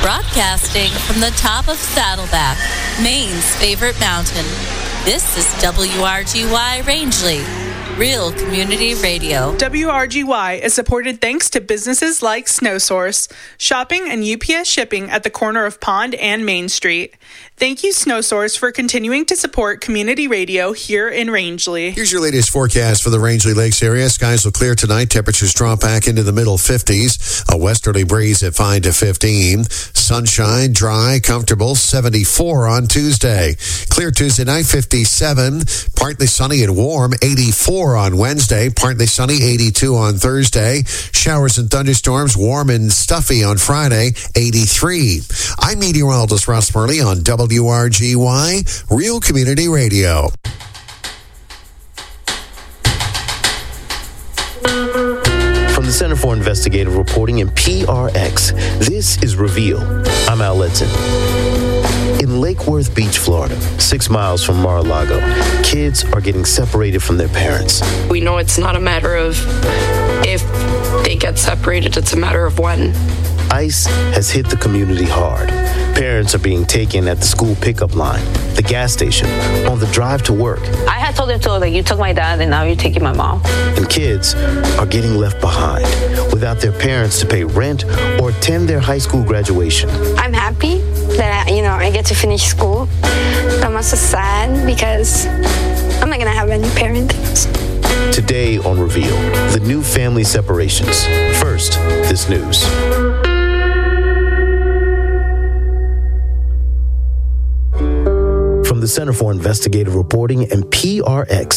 Broadcasting from the top of Saddleback, Maine's favorite mountain. This is WRGY Rangeley, Real Community Radio. WRGY is supported thanks to businesses like SnowSource, shopping and UPS shipping at the corner of Pond and Main Street. Thank you, SnowSource, for continuing to support community radio here in Rangeley. Here's your latest forecast for the Rangeley Lakes area. Skies will clear tonight. Temperatures drop back into the middle 50s. A westerly breeze at 5 to 15. Sunshine, dry, comfortable, 74 on Tuesday. Clear Tuesday night, 57. Partly sunny and warm, 84 on Wednesday. Partly sunny, 82 on Thursday. Showers and thunderstorms, warm and stuffy on Friday, 83. I'm meteorologist Russ Murley on WRGY, Real Community Radio. From the Center for Investigative Reporting and PRX, this is Reveal. I'm Al Letson. In Lake Worth Beach, Florida, 6 miles from Mar-a-Lago, kids are getting separated from their parents. We know it's not a matter of if they get separated, it's a matter of when. ICE has hit the community hard. Parents are being taken at the school pickup line, the gas station, on the drive to work. I had told them, like, you took my dad and now you're taking my mom. And kids are getting left behind without their parents to pay rent or attend their high school graduation. I'm happy that, I get to finish school. I'm also sad because I'm not going to have any parents. Today on Reveal, the new family separations. First, this news. From the Center for Investigative Reporting and PRX,